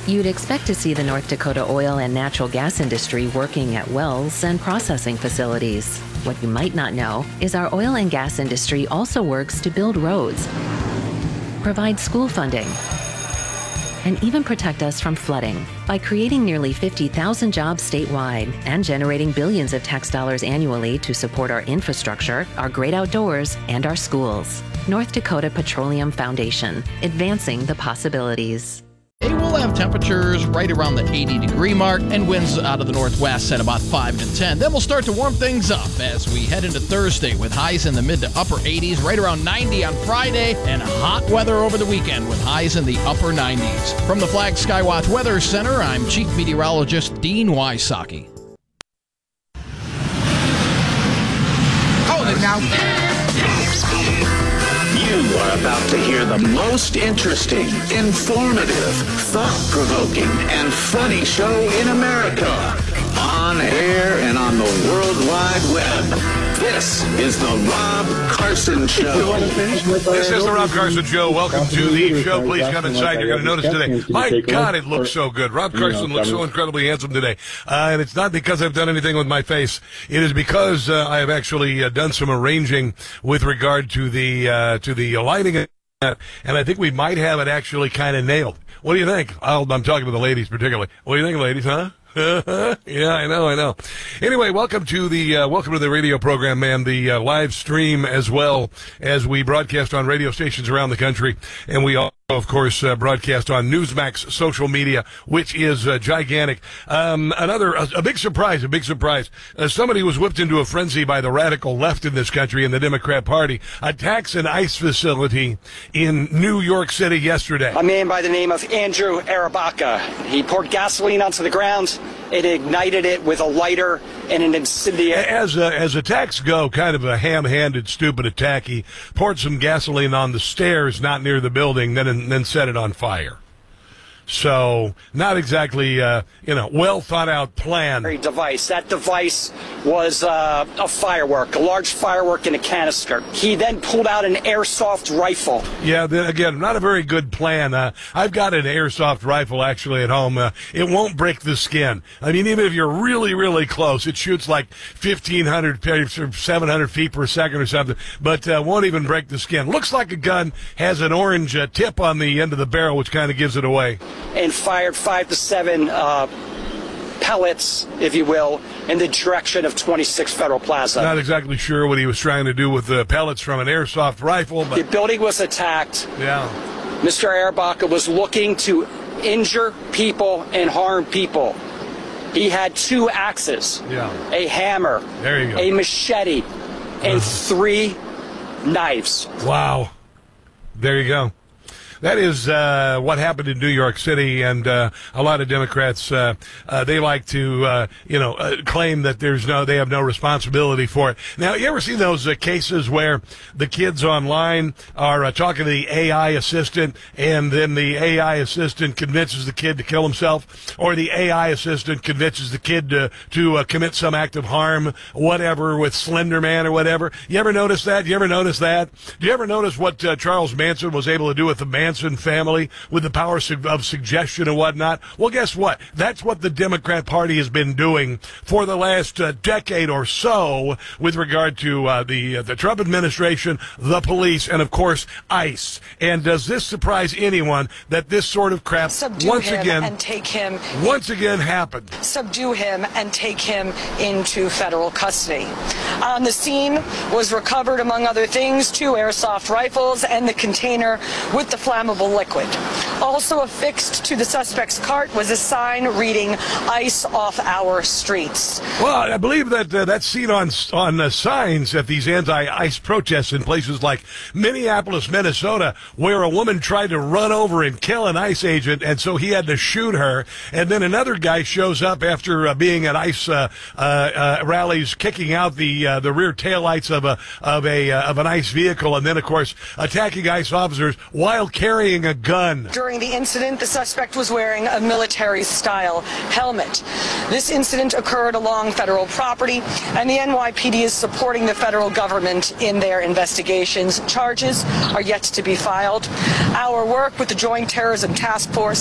You'd expect to see the North Dakota oil and natural gas industry working at wells and processing facilities. What you might not know is our oil and gas industry also works to build roads, provide school funding, and even protect us from flooding by creating nearly 50,000 jobs statewide and generating billions of tax dollars annually to support our infrastructure, our great outdoors, and our schools. North Dakota Petroleum Foundation, advancing the possibilities. Today we'll have temperatures right around the 80-degree mark and winds out of the northwest at about 5 to 10. Then we'll start to warm things up as we head into Thursday with highs in the mid to upper 80s, right around 90 on Friday, and hot weather over the weekend with highs in the upper 90s. From the Flag Skywatch Weather Center, I'm Chief Meteorologist Dean Wysocki. You are about to hear the most interesting, informative, thought-provoking, and funny show in America. On air and on the World Wide Web. This is the Rob Carson Show. This is the Rob Carson Show. Welcome to the show. Please come inside. You're going to notice today, my God, it looks so good. Rob Carson looks so incredibly handsome today. And it's not because I've done anything with my face. It is because I have actually done some arranging with regard to the lighting. And I think we might have it actually kind of nailed. What do you think? I'm talking to the ladies particularly. What do you think, ladies, huh? Yeah, I know. Anyway, welcome to the radio program and the live stream, as well as we broadcast on radio stations around the country, and we also, of course, broadcast on Newsmax social media, which is gigantic. A big surprise. Somebody was whipped into a frenzy by the radical left in this country and the Democrat Party. Attacks an ICE facility in New York City yesterday. A man by the name of Andrew Arabaka. He poured gasoline onto the ground. It ignited it with a lighter and an incendiary. As attacks go, kind of a ham-handed, stupid attack. He poured some gasoline on the stairs, not near the building, then set it on fire. So, not exactly, well thought out plan. That device was a firework, a large firework in a canister. He then pulled out an airsoft rifle. Yeah, again, not a very good plan. I've got an airsoft rifle actually at home. It won't break the skin. I mean, even if you're really, really close, it shoots like 1,500, 700 feet per second or something, but won't even break the skin. Looks like a gun, has an orange tip on the end of the barrel, which kind of gives it away. And fired 5 to 7 pellets, if you will, in the direction of 26 Federal Plaza. Not exactly sure what he was trying to do with the pellets from an airsoft rifle, but the building was attacked. Yeah. Mr. Arabaka was looking to injure people and harm people. He had 2 axes, a hammer, there you go, a machete, and 3 knives. Wow. There you go. That is what happened in New York City, and a lot of Democrats they like to claim that they have no responsibility for it. Now, you ever see those cases where the kids online are talking to the AI assistant, and then the AI assistant convinces the kid to kill himself, or the AI assistant convinces the kid to commit some act of harm, whatever, with Slender Man or whatever? You ever notice that? Do you ever notice what Charles Manson was able to do with the Manson family with the power of suggestion and whatnot? Well, guess what? That's what the Democrat Party has been doing for the last decade or so with regard to the Trump administration, the police, and of course ICE. And does this surprise anyone that this sort of crap once again happened? Subdue him and take him into federal custody. On the scene was recovered, among other things, 2 airsoft rifles and the container with the flammable liquid. Also affixed to the suspect's cart was a sign reading "ICE off our streets." Well, I believe that that's seen on signs at these anti-ICE protests in places like Minneapolis, Minnesota, where a woman tried to run over and kill an ICE agent, and so he had to shoot her. And then another guy shows up after being at ICE rallies, kicking out the rear taillights of an ICE vehicle, and then of course attacking ICE officers while carrying a gun. During the incident, the suspect was wearing a military-style helmet. This incident occurred along federal property, and the NYPD is supporting the federal government in their investigations. Charges are yet to be filed. Our work with the Joint Terrorism Task Force